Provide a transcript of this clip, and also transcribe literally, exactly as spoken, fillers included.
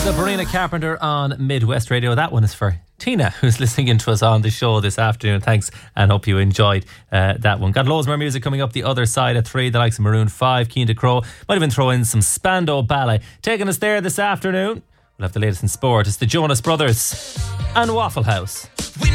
Sabrina Carpenter on Midwest Radio. That one is for Tina, who's listening in to us on the show this afternoon. Thanks, and hope you enjoyed uh, that one. Got loads more music coming up the other side at three. The likes of Maroon five, Keen to Crow. Might even throw in some Spandau Ballet. Taking us there this afternoon, we'll have the latest in sport. It's the Jonas Brothers and Waffle House. We